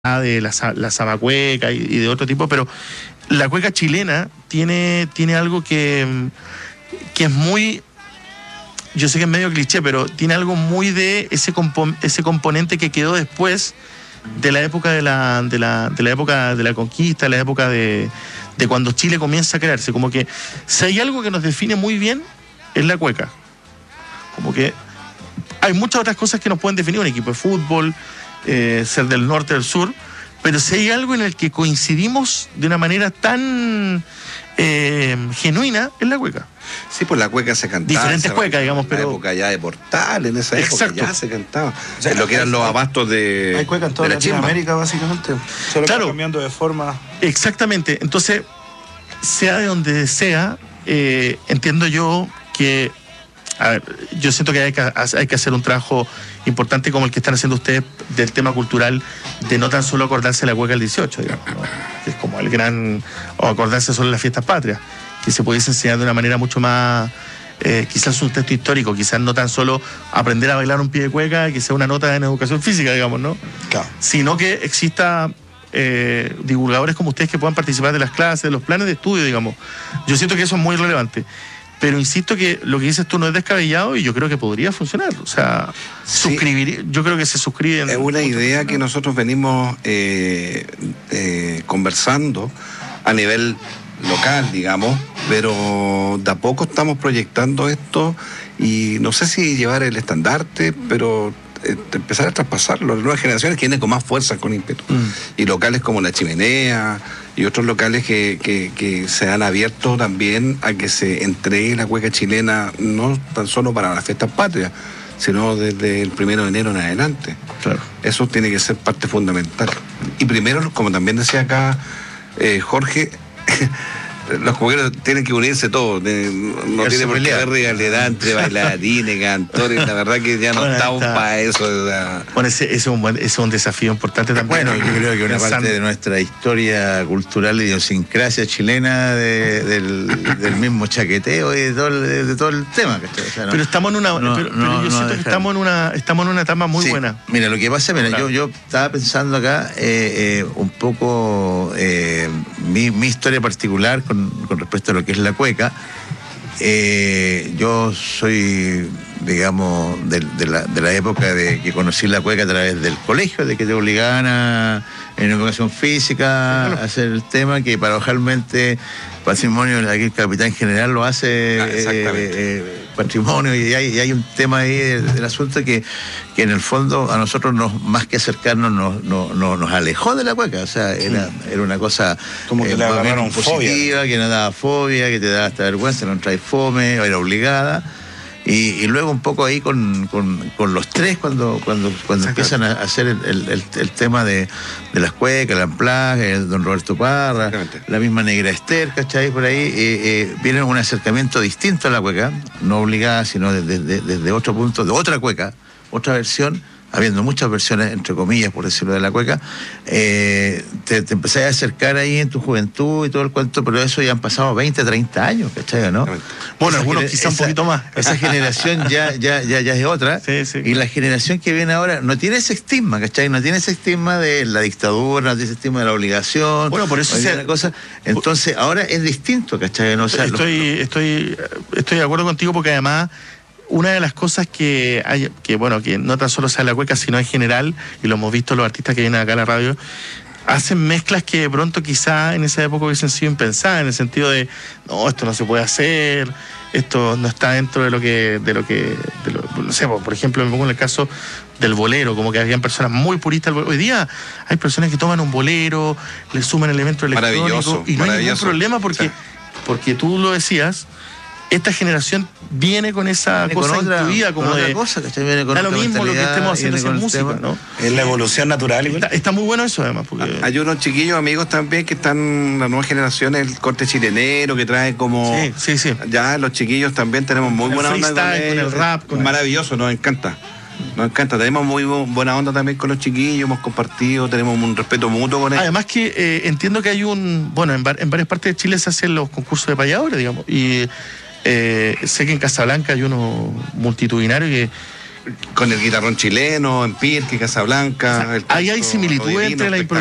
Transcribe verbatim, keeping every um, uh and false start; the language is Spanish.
de la, la zamacueca y, y de otro tipo, pero la cueca chilena tiene, tiene algo que, que es muy, yo sé que es medio cliché, pero tiene algo muy de ese, compo, ese componente que quedó después de la época de la, de la, de la época de la conquista, de la época de, de cuando Chile comienza a crearse. Como que si hay algo que nos define muy bien, es la cueca. Como que hay muchas otras cosas que nos pueden definir, un equipo de fútbol, eh, ser del norte, del sur, pero si hay algo en el que coincidimos de una manera tan eh, genuina, es la cueca. Sí, pues la cueca se cantaba. Diferentes cuecas, digamos, pero... En la época ya de Portal, en esa época Exacto. ya se cantaba. O sea, lo que eran los abastos de... Hay cueca en toda Latinoamérica, básicamente. Solo claro. que cambiando de forma. Exactamente. Entonces, sea de donde sea, eh, entiendo yo que... A ver, yo siento que hay, que hay que hacer un trabajo importante como el que están haciendo ustedes del tema cultural, de no tan solo acordarse de la cueca del dieciocho, digamos, ¿no? Que es como el gran... o acordarse solo de las fiestas patrias, que se pudiese enseñar de una manera mucho más... Eh, quizás un texto histórico, quizás no tan solo aprender a bailar un pie de cueca, que sea una nota en educación física, digamos, ¿no? Claro. Sino que exista eh, divulgadores como ustedes que puedan participar de las clases, de los planes de estudio, digamos. Yo siento que eso es muy relevante. Pero insisto que lo que dices tú no es descabellado y yo creo que podría funcionar. O sea, sí, suscribir, yo creo que se suscriben. Es una idea que nosotros venimos eh, eh, conversando a nivel local, digamos, pero de a poco estamos proyectando esto y no sé si llevar el estandarte, pero eh, empezar a traspasarlo. Las nuevas generaciones que vienen con más fuerza, con ímpetu. Mm. Y locales como La Chimenea y otros locales que, que, que se han abierto también a que se entregue la cueca chilena, no tan solo para las fiestas patrias, sino desde el primero de enero en adelante. Claro. Eso tiene que ser parte fundamental. Y primero, como también decía acá eh, Jorge, los cuequeros tienen que unirse todos, no tiene por qué haber rivalidad entre bailarines, cantores, la verdad que ya no bueno, estamos está. para eso. O sea. Bueno, ese, ese, es un buen, ese es un desafío importante también. Bueno, yo creo que una parte de nuestra historia cultural y idiosincrasia chilena de, del, del mismo chaqueteo y de todo el, de todo el tema. O sea, no, pero estamos en una, no, pero, no, pero yo no siento que estamos en una, estamos en una etapa muy sí. buena. Mira, lo que pasa, mira, claro. yo, yo estaba pensando acá eh, eh, un poco eh, mi, mi historia particular con, con respecto a lo que es la cueca. Eh, yo soy, digamos, de, de, la, de la época de que conocí la cueca a través del colegio, de que te obligaban a, en educación física a hacer el tema, que paradojalmente patrimonio, aquí el capitán general lo hace, ah, eh, eh, patrimonio, y hay, y hay un tema ahí del, del asunto que, que en el fondo a nosotros nos, más que acercarnos nos, nos, nos alejó de la cueca. O sea, era, era una cosa como que eh, le agarraron positiva, fobia, que no daba fobia, que te daba hasta vergüenza, no trae fome, era obligada. Y, y luego un poco ahí con, con, con los tres, cuando cuando cuando empiezan a hacer el, el, el tema de, de las cuecas, el amplaje, el don Roberto Parra, la misma Negra Esther, ¿cachai? Por ahí eh, eh, viene un acercamiento distinto a la cueca, no obligada, sino desde, desde, desde otro punto, de otra cueca, otra versión, habiendo muchas versiones, entre comillas, por decirlo, de la cueca, eh, te, te empezás a acercar ahí en tu juventud y todo el cuento, pero eso ya han pasado veinte, treinta años, ¿cachai? ¿No? Bueno, esa algunos quizá un poquito más. Esa generación ya, ya, ya, ya es otra, sí, sí. Y la generación que viene ahora no tiene ese estigma, ¿cachai? No tiene ese estigma de la dictadura, no tiene ese estigma de la obligación. Bueno, por eso sea, una cosa. Entonces, ahora es distinto, ¿cachai? ¿No? O sea, estoy, los... estoy, estoy de acuerdo contigo porque además una de las cosas que hay, que bueno, que no tan solo sea la cueca, sino en general, y lo hemos visto los artistas que vienen acá a la radio, hacen mezclas que de pronto quizá en esa época hubiesen sido impensadas, en el sentido de, no, esto no se puede hacer, esto no está dentro de lo que, de lo que, de lo, no sé, por ejemplo, me pongo en el caso del bolero, como que habían personas muy puristas. Hoy día hay personas que toman un bolero, le suman elementos electrónicos, y no hay ningún problema porque, sí. porque tú lo decías, esta generación viene con esa viene cosa incluida, como de cosa, que viene con da lo mismo lo que estemos haciendo en música, ¿no? Es la evolución natural. Está, está muy bueno eso, además. Porque... Hay unos chiquillos amigos también que están, la nueva generación, el corte chilenero, que trae como... Sí, sí, sí. Ya los chiquillos también tenemos muy el buena onda con, con el rap. Con maravilloso, nos encanta. Nos encanta, tenemos muy buena onda también con los chiquillos, hemos compartido, tenemos un respeto mutuo con ellos. Además que eh, entiendo que hay un... Bueno, en, en varias partes de Chile se hacen los concursos de payadores, digamos, y... Eh, sé que en Casablanca hay uno multitudinario que, con el guitarrón chileno, en Pirque, Casablanca. O sea, el ahí hay canto similitudes rodilino entre la espectacular.